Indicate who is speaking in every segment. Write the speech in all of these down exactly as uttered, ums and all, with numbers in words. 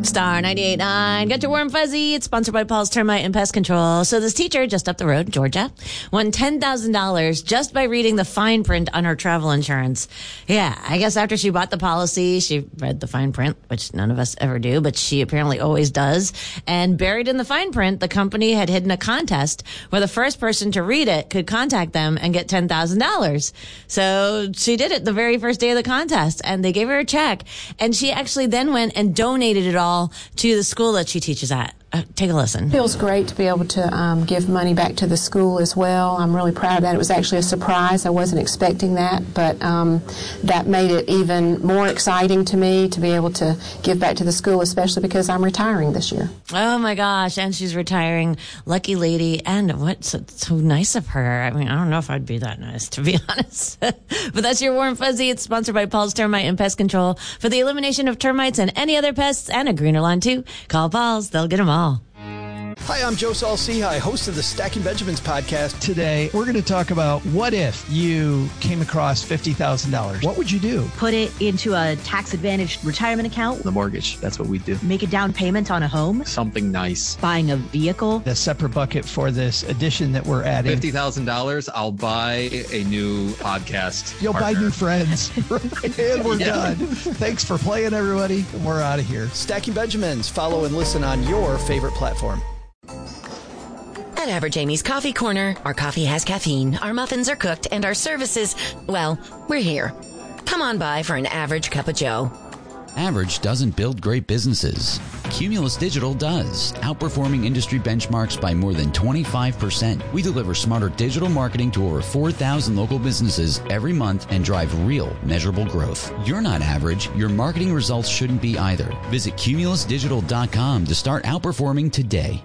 Speaker 1: Star ninety-eight point nine. Get your warm fuzzy. It's sponsored by Paul's Termite and Pest Control. So this teacher just up the road, Georgia, won ten thousand dollars just by reading the fine print on her travel insurance. Yeah, I guess after she bought the policy, she read the fine print, which none of us ever do, but she apparently always does. And buried in the fine print, the company had hidden a contest where the first person to read it could contact them and get ten thousand dollars. So she did it the very first day of the contest, and they gave her a check. And she actually then went and donated it all to the school that she teaches at. Uh, take a listen.
Speaker 2: It feels great to be able to um, give money back to the school as well. I'm really proud of that. It was actually a surprise. I wasn't expecting that, but um, that made it even more exciting to me to be able to give back to the school, especially because I'm retiring this year.
Speaker 1: Oh my gosh, and she's retiring. Lucky lady, and what's so, so nice of her. I mean, I don't know if I'd be that nice, to be honest. But that's your warm fuzzy. It's sponsored by Paul's Termite and Pest Control. For the elimination of termites and any other pests and a greener lawn too, call Paul's. They'll get them all.
Speaker 3: Hi, I'm Joe Saul-Sehy, host of the Stacking Benjamins podcast.
Speaker 4: Today, we're going to talk about what if you came across fifty thousand dollars. What would you do?
Speaker 5: Put it into a tax-advantaged retirement account.
Speaker 6: The mortgage, that's what we do.
Speaker 5: Make a down payment on a home.
Speaker 6: Something nice.
Speaker 5: Buying a vehicle.
Speaker 4: A separate bucket for this addition that we're adding.
Speaker 6: fifty thousand dollars, I'll buy a new podcast
Speaker 4: You'll
Speaker 6: partner.
Speaker 4: buy new friends. And we're
Speaker 6: Yeah.
Speaker 4: done. Thanks for playing, everybody. We're out of here.
Speaker 3: Stacking Benjamins. Follow and listen on your favorite platform.
Speaker 7: At Average Amy's Coffee Corner, our coffee has caffeine, our muffins are cooked, and our services, well, we're here. Come on by for an average cup of joe.
Speaker 8: Average doesn't build great businesses. Cumulus Digital does, outperforming industry benchmarks by more than twenty-five percent. We deliver smarter digital marketing to over four thousand local businesses every month and drive real, measurable growth. You're not average. Your marketing results shouldn't be either. Visit cumulus digital dot com to start outperforming today.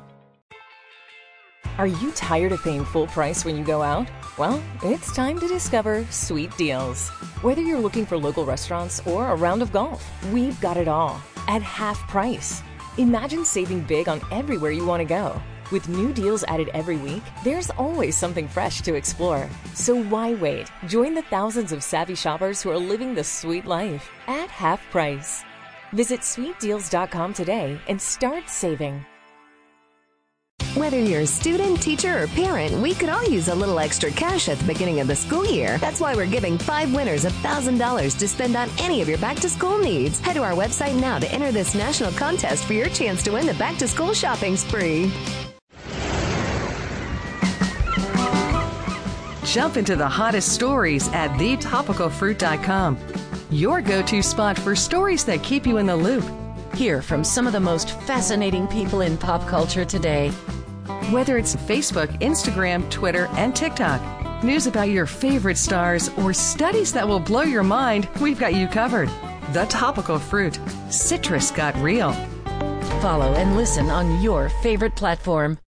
Speaker 9: Are you tired of paying full price when you go out? Well, it's time to discover Sweet Deals. Whether you're looking for local restaurants or a round of golf, we've got it all at half price. Imagine saving big on everywhere you want to go. With new deals added every week, there's always something fresh to explore. So why wait? Join the thousands of savvy shoppers who are living the sweet life at half price. Visit sweet deals dot com today and start saving.
Speaker 10: Whether you're a student, teacher, or parent, we could all use a little extra cash at the beginning of the school year. That's why we're giving five winners one thousand dollars to spend on any of your back-to-school needs. Head to our website now to enter this national contest for your chance to win the back-to-school shopping spree.
Speaker 11: Jump into the hottest stories at the topical fruit dot com. Your go-to spot for stories that keep you in the loop.
Speaker 1: Hear from some of the most fascinating people in pop culture today.
Speaker 11: Whether it's Facebook, Instagram, Twitter, and TikTok, news about your favorite stars, or studies that will blow your mind, we've got you covered. The Topical Fruit. Citrus got real.
Speaker 1: Follow and listen on your favorite platform.